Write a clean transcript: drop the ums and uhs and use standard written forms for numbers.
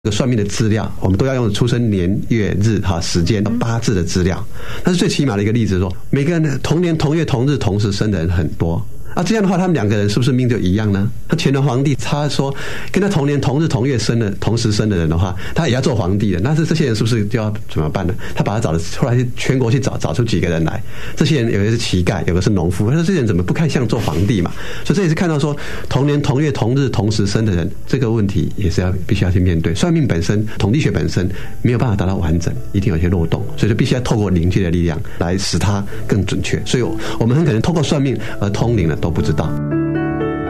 算命的资料，我们都要用出生年月日时间八字的资料。但是最起码的一个例子说，每个人同年同月同日同时生的人很多。这样的话，他们两个人是不是命就一样呢？他乾隆皇帝，他说跟他同年同日同月生的、同时生的人的话，他也要做皇帝的。那这些人是不是就要怎么办呢？他把他后来全国去找出几个人来，这些人有的是乞丐，有的是农夫，他说这些人怎么不看像做皇帝嘛？所以这也是看到说同年同月同日同时生的人这个问题也是必须要去面对。算命本身、统计学本身没有办法达到完整，一定有一些漏洞，所以就必须要透过灵界的力量来使它更准确。所以我们很可能透过算命而通灵了都不知道。